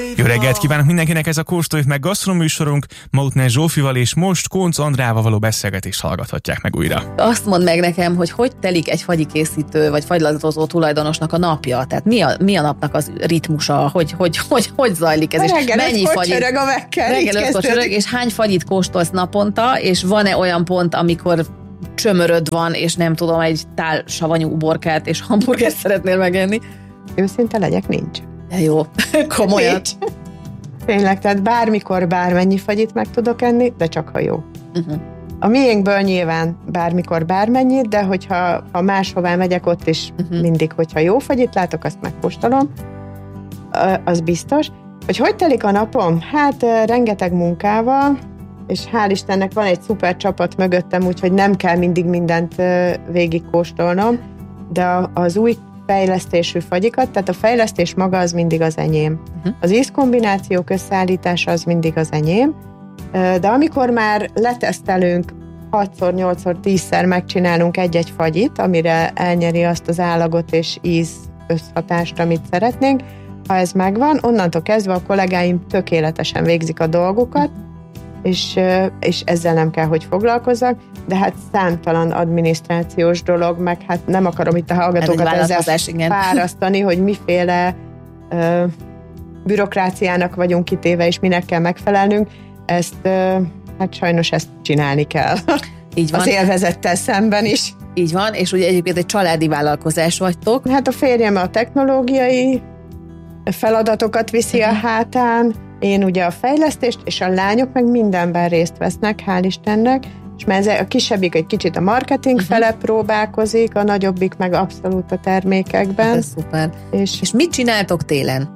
Jó reggelt kívánok mindenkinek, ez a Kóstoljuk meg gasztroműsorunk. Mautner Zsófival és most Koncz Andrával való beszélgetést hallgathatják meg újra. Azt mondd meg nekem, hogy telik egy fagyikészítő vagy fagylatozó tulajdonosnak a napja? Tehát mi a napnak az ritmusa? Hogy zajlik ez? Reggel mennyi fagyit? Reggel 5-kor csörög, és hány fagyit kóstolsz naponta, és van-e olyan pont, amikor csömöröd van, és nem tudom, egy tál savanyú uborkát és hamburgert szeretnél megenni? Őszinte legyek, nincs. De jó, komolyan. Tényleg, tehát bármikor, bármennyi fagyit meg tudok enni, de csak ha jó. A miénkből nyilván bármikor, bármennyit, de hogyha máshová megyek, ott is mindig, hogyha jó fagyit látok, azt megkóstolom. Az biztos. Hogy telik a napom? Hát rengeteg munkával, és hál' Istennek van egy szuper csapat mögöttem, úgyhogy nem kell mindig mindent végigkóstolnom, de az új fejlesztésű fagyikat, tehát a fejlesztés maga az mindig az enyém. Az ízkombinációk összeállítása az mindig az enyém, de amikor már letesztelünk 6-szor, 8-szor, 10-szer megcsinálunk egy-egy fagyit, amire elnyeri azt az állagot és íz összhatást, amit szeretnénk, ha ez megvan, onnantól kezdve a kollégáim tökéletesen végzik a dolgokat, és ezzel nem kell, hogy foglalkozzak, de hát számtalan adminisztrációs dolog, meg hát nem akarom itt a hallgatókat ezzel fárasztani, hogy miféle bürokráciának vagyunk kitéve, és minek kell megfelelnünk. Hát sajnos ezt csinálni kell. Így van. Az élvezettel szemben is. Így van, és ugye egyébként egy családi vállalkozás vagytok. Hát a férjem a technológiai feladatokat viszi a hátán, én ugye a fejlesztést, és a lányok meg mindenben részt vesznek, hál' Istennek, és mert a kisebbik egy kicsit a marketing fele próbálkozik, a nagyobbik meg abszolút a termékekben. Ez szuper. És mit csináltok télen?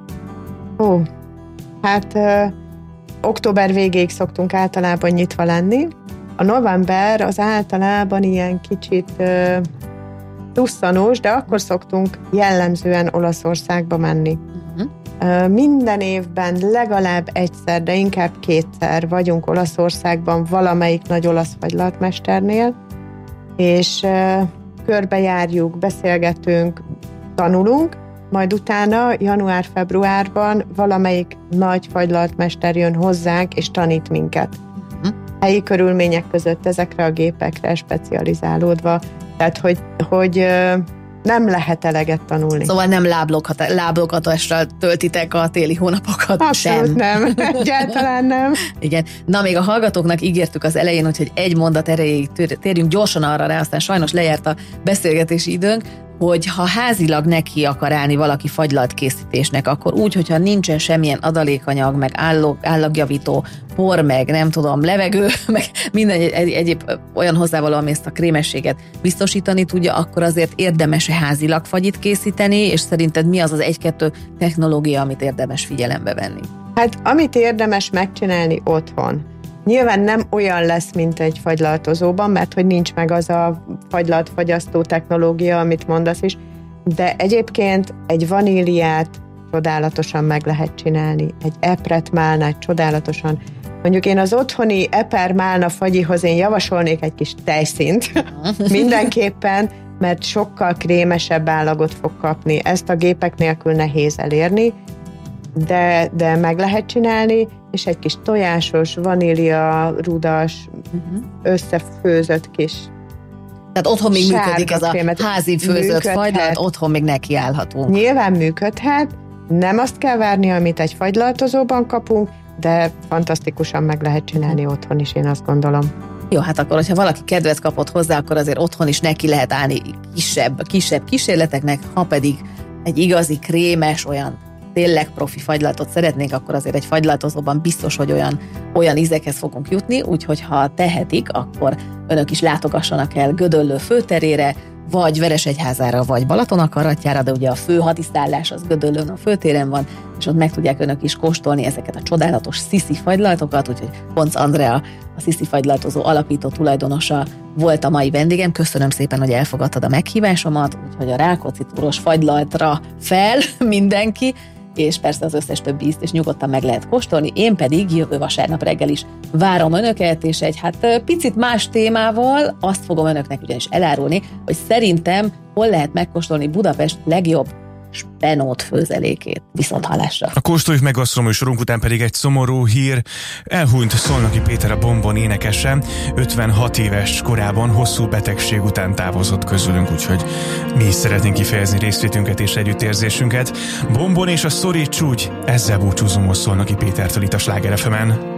Október végéig szoktunk általában nyitva lenni. A november az általában ilyen kicsit tusszanós, de akkor szoktunk jellemzően Olaszországba menni. Minden évben legalább egyszer, de inkább kétszer vagyunk Olaszországban valamelyik nagy olasz fagylatmesternél, és körbejárjuk, beszélgetünk, tanulunk, majd utána január-februárban valamelyik nagy fagylatmester jön hozzánk, és tanít minket. Helyi körülmények között ezekre a gépekre specializálódva, tehát hogy nem lehet eleget tanulni. Szóval nem láblokatásra töltitek a téli hónapokat. Abszolút nem. Egyáltalán nem. Igen. Na, még a hallgatóknak ígértük az elején, hogy egy mondat erejéig térjünk gyorsan arra rá, aztán sajnos lejárt a beszélgetési időnk, hogy ha házilag neki akar állni valaki fagylatkészítésnek, akkor úgy, hogyha nincsen semmilyen adalékanyag, meg állagjavító, por, meg nem tudom, levegő, meg minden egyéb olyan hozzávaló, ami ezt a krémességet biztosítani tudja, akkor azért érdemes házilag fagyit készíteni, és szerinted mi az az 1-2 technológia, amit érdemes figyelembe venni? Hát amit érdemes megcsinálni otthon. Nyilván nem olyan lesz, mint egy fagylaltozóban, mert hogy nincs meg az a fagylatfagyasztó technológia, amit mondasz is, de egyébként egy vaníliát csodálatosan meg lehet csinálni, egy epret málnát csodálatosan. Mondjuk én az otthoni eper málna fagyihoz én javasolnék egy kis tejszínt mindenképpen, mert sokkal krémesebb állagot fog kapni. Ezt a gépek nélkül nehéz elérni, de meg lehet csinálni, és egy kis tojásos, vanília, rudas, összefőzött kis tehát otthon még működik ez a házi főzött fagylat, otthon még nekiállhatunk. Nyilván működhet, nem azt kell várni, amit egy fagylaltozóban kapunk, de fantasztikusan meg lehet csinálni otthon is, én azt gondolom. Jó, hát akkor, hogyha valaki kedvet kapott hozzá, akkor azért otthon is neki lehet állni kisebb kísérleteknek, ha pedig egy igazi krémes, olyan tényleg profi fagylaltot szeretnénk, akkor azért egy fagylaltozóban biztos, hogy olyan ízekhez fogunk jutni, úgyhogy ha tehetik, akkor önök is látogassanak el Gödöllő főterére, vagy Veresegyházára, vagy Balatonakaratjára, de ugye a fő hadiszállás az Gödöllőn a főtéren van, és ott meg tudják önök is kóstolni ezeket a csodálatos sziszi fagylatokat, úgyhogy Koncz Andrea, a sziszi fagylatozó alapító tulajdonosa volt a mai vendégem. Köszönöm szépen, hogy elfogadtad a meghívásomat, úgyhogy a Rákóczi-túros fagylaltra fel mindenki, és persze az összes többi ízt is nyugodtan meg lehet kóstolni. Én pedig jövő vasárnap reggel is várom önöket, és egy picit más témával azt fogom önöknek ugyanis elárulni, hogy szerintem hol lehet megkóstolni Budapest legjobb spenót főzelékét. Viszonthallásra. A Kóstoljuk meg gasztroműsorunk után pedig egy szomorú hír. Elhunyt Szolnoki Péter, a Bombon énekese. 56 éves korában hosszú betegség után távozott közülünk, úgyhogy mi is szeretnénk kifejezni részvétünket és együttérzésünket. Bombon és a Szoríts úgy, ezzel búcsúzom a Szolnoki Pétertől itt a Sláger FM-en.